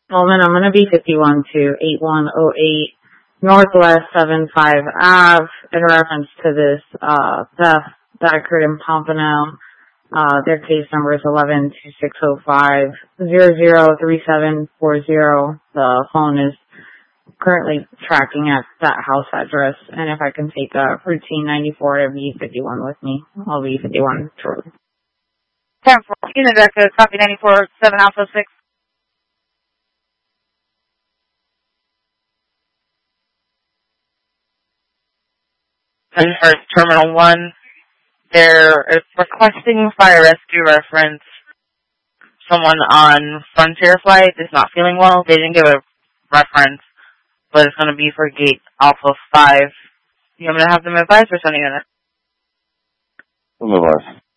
Well, then I'm going to be 51 to 8108 Northwest 75 Ave in reference to this theft that occurred in Pompano. Their case number is 11-2605-003740. The phone is currently tracking at that house address, and if I can take routine 94 to B51 with me, I'll be 51 shortly. 10-4, unit director, copy 94, 7 Alpha 6. First, Terminal 1, they're requesting fire rescue reference. Someone on Frontier flight is not feeling well. They didn't give a reference, but it's going to be for gate Alpha 5. You want me to have them advise or sending it? Advise.